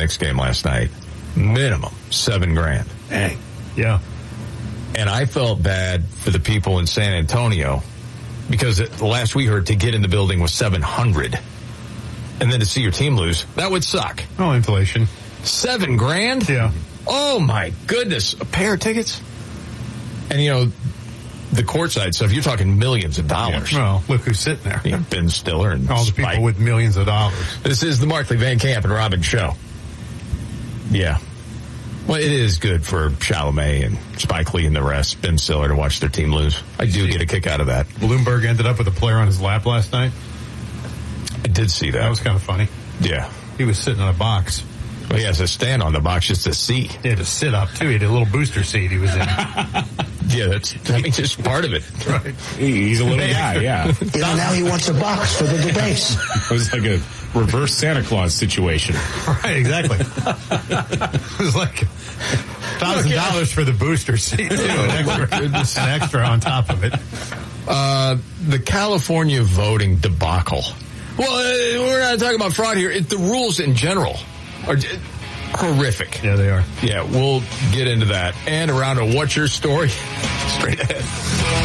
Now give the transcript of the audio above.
Knicks game last night. Minimum $7,000. Dang. Yeah. And I felt bad for the people in San Antonio because the last we heard to get in the building was $700. And then to see your team lose, that would suck. Oh, inflation. $7,000? Yeah. Oh my goodness. A pair of tickets? And the courtside stuff, you're talking millions of dollars. Yeah. Well, look who's sitting there. Yeah, Ben Stiller and all the Spike. people with millions of dollars. This is the Markley, Van Camp, and Robin show. Yeah. Well, it is good for Chalamet and Spike Lee and the rest, Ben Stiller, to watch their team lose. I do get a kick out of that. Bloomberg ended up with a player on his lap last night. I did see that. That was kind of funny. Yeah. He was sitting in a box. Well, he has to stand on the box just to see. He had to sit up, too. He had a little booster seat he was in. Yeah, that's just part of it. Right. He's a little guy, yeah. Now he wants a box for the debates. It was like a reverse Santa Claus situation. Right, exactly. It was like $1,000 for the booster seat, too. An extra on top of it. The California voting debacle. Well, we're not talking about fraud here. The rules in general are horrific. Yeah, they are. Yeah, we'll get into that. And around a What's Your Story? Straight ahead.